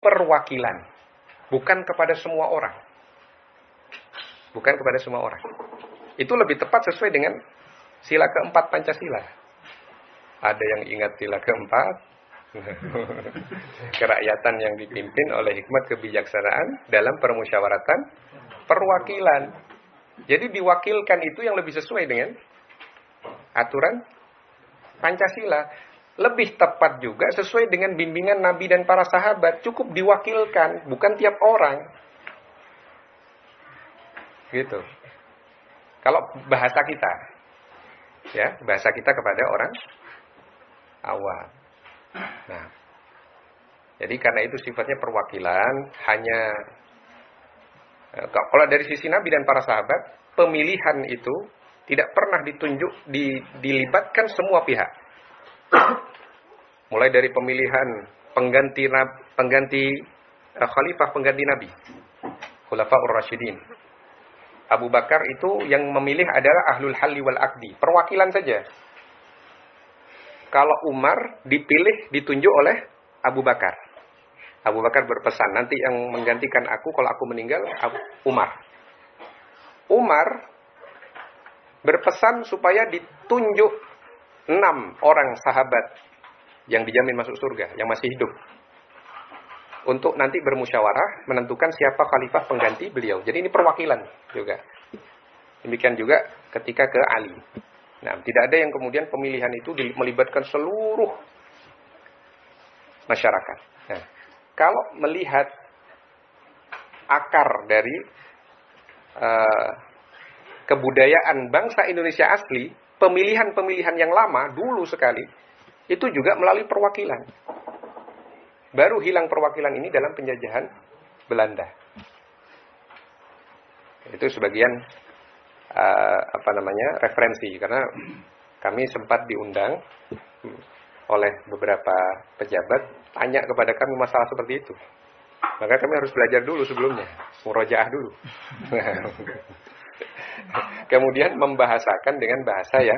perwakilan, bukan kepada semua orang. Bukan kepada semua orang. Itu lebih tepat sesuai dengan sila keempat Pancasila. Ada yang ingat sila keempat, kerakyatan yang dipimpin oleh hikmat kebijaksanaan dalam permusyawaratan perwakilan. Jadi diwakilkan itu yang lebih sesuai dengan aturan Pancasila. Lebih tepat juga sesuai dengan bimbingan Nabi dan para sahabat. Cukup diwakilkan, bukan tiap orang. Gitu. Kalau bahasa kita, ya, bahasa kita kepada orang awam. Nah, jadi karena itu sifatnya perwakilan, hanya kalau dari sisi Nabi dan para sahabat, pemilihan itu tidak pernah dilibatkan semua pihak. Mulai dari pemilihan pengganti khalifah pengganti Nabi, Khulafaur Rasyidin. Abu Bakar itu yang memilih adalah ahlul halli wal aqdi, perwakilan saja. Kalau Umar ditunjuk oleh Abu Bakar. Abu Bakar berpesan, nanti yang menggantikan aku kalau aku meninggal, Umar. Umar berpesan supaya ditunjuk 6 orang sahabat yang dijamin masuk surga, yang masih hidup. Untuk nanti bermusyawarah menentukan siapa khalifah pengganti beliau. Jadi ini perwakilan juga. Demikian juga ketika ke Ali. Nah, tidak ada yang kemudian pemilihan itu melibatkan seluruh masyarakat. Nah, kalau melihat akar dari kebudayaan bangsa Indonesia asli, pemilihan-pemilihan yang lama dulu sekali itu juga melalui perwakilan. Baru hilang perwakilan ini dalam penjajahan Belanda. Itu sebagian referensi, karena kami sempat diundang oleh beberapa pejabat tanya kepada kami masalah seperti itu. Maka kami harus belajar dulu sebelumnya, murojaah dulu. Kemudian membahasakan dengan bahasa yang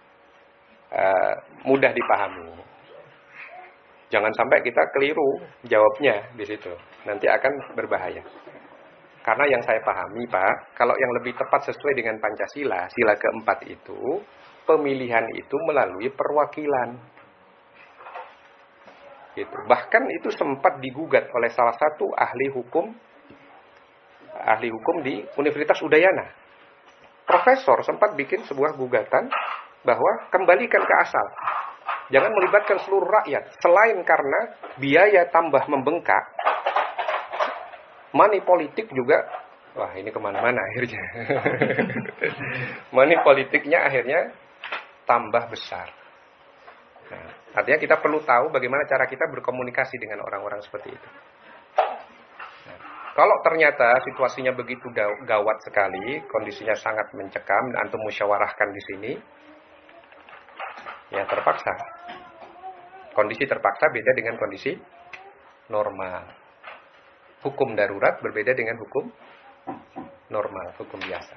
mudah dipahami. Jangan sampai kita keliru jawabnya di situ. Nanti akan berbahaya. Karena yang saya pahami, Pak, kalau yang lebih tepat sesuai dengan Pancasila, sila keempat itu, pemilihan itu melalui perwakilan. Gitu. Bahkan itu sempat digugat oleh salah satu ahli hukum di Universitas Udayana. Profesor sempat bikin sebuah gugatan bahwa kembalikan ke asal. Jangan melibatkan seluruh rakyat. Selain karena biaya tambah membengkak, money politik juga, wah ini kemana-mana akhirnya. Money politiknya akhirnya tambah besar. Nah, artinya kita perlu tahu bagaimana cara kita berkomunikasi dengan orang-orang seperti itu. Nah, kalau ternyata situasinya begitu gawat sekali, kondisinya sangat mencekam, antum musyawarahkan di sini, ya terpaksa. Kondisi terpaksa beda dengan kondisi normal. Hukum darurat berbeda dengan hukum normal, hukum biasa.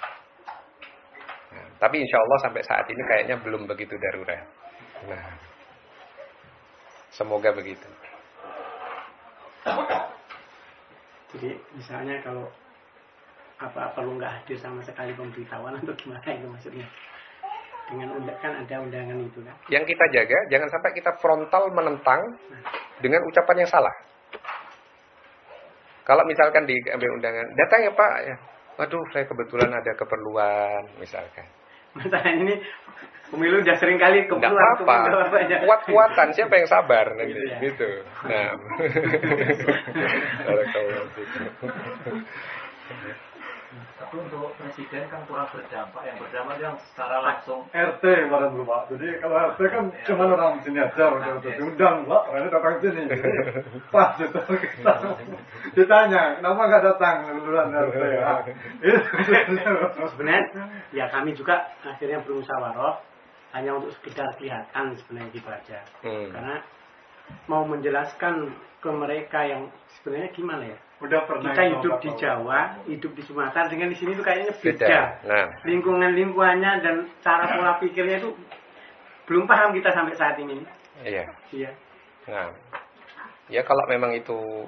Nah, tapi insya Allah sampai saat ini kayaknya belum begitu darurat. Nah, semoga begitu. Jadi misalnya kalau perlu nggak hadir sama sekali pemberitahuan atau gimana itu maksudnya? Dengan kan ada undangan itu kan. Yang kita jaga jangan sampai kita frontal menentang dengan ucapan yang salah. Kalau misalkan diambil undangan, datang ya Pak, ya. Waduh, saya kebetulan ada keperluan misalkan. Masalah ini pemilu udah sering kali keperluan. Enggak apa-apa. Kuat-kuatan siapa yang sabar nanti gitu. Nah. Tapi untuk presiden kan kurang berdampak, yang berdampak yang secara langsung RT kemarin dulu Pak. Jadi kalau RT kan cuma orang sini aja, udah diundang Pak, orangnya datang sini. Jadi pas itu kita ditanya, kenapa nggak datang duluan RT? Sebenarnya ya kami juga akhirnya bermusyawarah hanya untuk sekedar kelihatan sebenarnya gitu aja. Karena mau menjelaskan ke mereka yang sebenarnya gimana ya? Udah pernah kita hidup di Jawa, hidup di Sumatera, dengan di sini tuh kayaknya beda. Nah. Lingkungannya dan cara pola pikirnya itu belum paham kita sampai saat ini. Iya. Iya. Nah, ya kalau memang itu